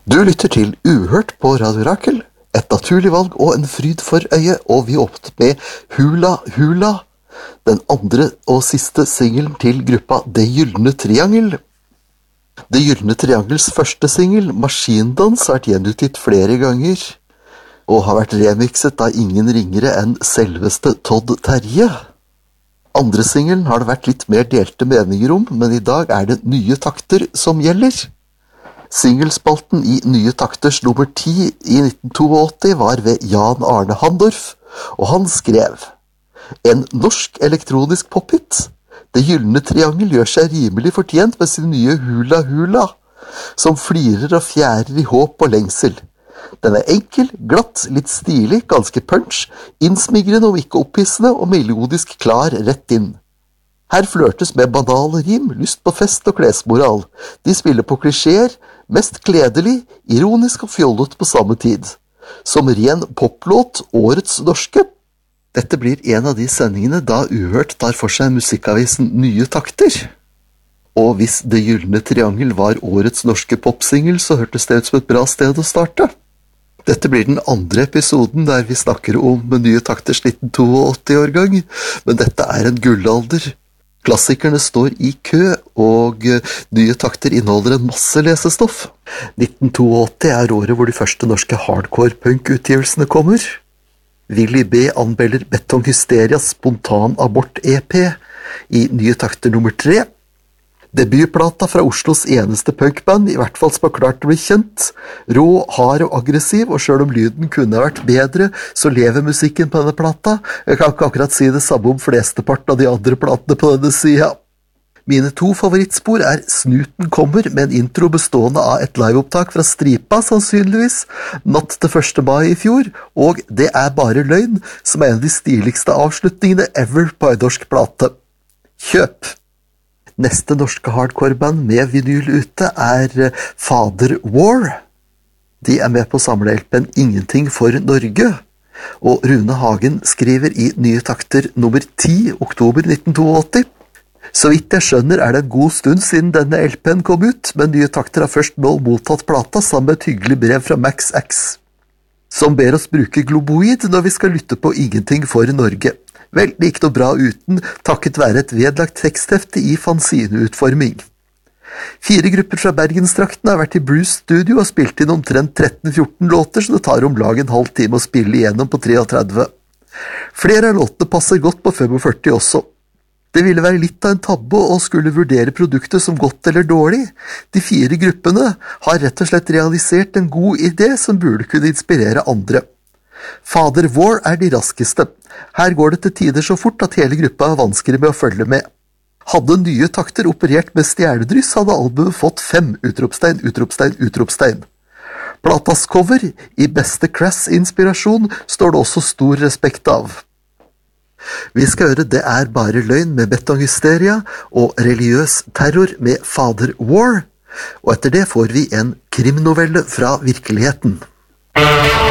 Du lytter til Uhørt på Radio Rakel, et naturlig valg og en fryd for øyet, og vi åpnet med Hula Hula, den andre og siste singelen til gruppa Det Gyldne Triangel. Det Gyldne Triangels første singel, Maskindans, har vært gjenutgitt flere ganger, og har vært remixet av ingen ringere enn selveste Todd Terje. Andre singelen har det vært litt mer delte meninger om, men i dag er det Nye Takter som gjelder. Singelspalten i Nye Takters nummer 10 i 1982 var ved Jan Arne Handorf, og han skrev: En norsk elektronisk pophit. Det Gyldne Triangel gjør seg rimelig fortjent med sin nye Hula Hula, som flirer og fjærer i håp og lengsel. Den er enkel, glatt, litt stilig, ganske punch, innsmigrende om ikke opphissende og melodisk klar rett inn. Her flørtes med banale rim, lyst på fest og klesmoral. De spiller på klisjeer, mest kledelig, ironisk og fjollet på samme tid. Som ren poplåt, årets norske. Dette blir en av de sendingene da Uhørt tar for seg musikkavisen Nye Takter. Og hvis Det Gyldne Triangel var årets norske popsingel, så hørtes det ut som et bra sted å starte. Dette blir den andre episoden der vi snakker om Nye Takters 1982-årgang, men dette er en gullalder. Klassikerne står i kø, og Nye Takter inneholder en masse lesestoff. 1982 er året hvor de første norske hardcore-punk-utgivelsene kommer. Willy B. anmelder Betong Hysterias Spontan Abort-EP i Nye Takter nummer 3. Debutplata fra Oslos eneste punkband, i hvert fall som har klart å bli kjent. Rå, hard og aggressiv, og selv om lyden kunne ha vært bedre, så lever musikken på denne plata. Jeg kan ikke akkurat si det samme om flesteparten av de andre platene på denne siden. Mine to favorittspor er Snuten kommer, med en intro bestående av et liveopptak fra Stripa, sannsynligvis, natt til 1. mai i fjor, og Det er bare løgn, som er en av de stiligste avslutningene ever på en norsk plate. Kjøp! Neste norske hardcore-band med vinyl ute er Father War. De er med på samle-LPen Ingenting for Norge, og Rune Hagen skriver i Nye Takter nummer 10, oktober 1982. Så vidt jeg skjønner er det en god stund siden denne LPen kom ut, men Nye Takter har først nå mottatt plata sammen med et hyggelig brev fra Max X, som ber oss bruke Globoid når vi skal lytte på Ingenting for Norge. Vel, det gikk noe bra uten, takket være et vedlagt teksthefte i fanzineutforming. 4 grupper fra Bergenstrakten har vært i Bruce Studio og spilt inn omtrent 13-14 låter, så det tar om lag en halv time å spille igjennom på 33. Flere av låtene passer godt på 45 også. Det ville være litt av en tabbe å skulle vurdere produktet som godt eller dårlig. De 4 gruppene har rett og slett realisert en god idé som burde kunne inspirere andre. Father War er de raskeste. Her går det til tider så fort at hele gruppa er vanskelig med å følge med. Hadde Nye Takter operert med stjernedryss, hadde albumet fått 5 utropstegn, utropstegn, utropstegn. Platas cover, i beste Crass-inspirasjon, står det også stor respekt av. Vi skal høre Det er bare løgn med Betong Hysteria og Religiøs terror med Father War, og etter det får vi en krimnovelle fra virkeligheten.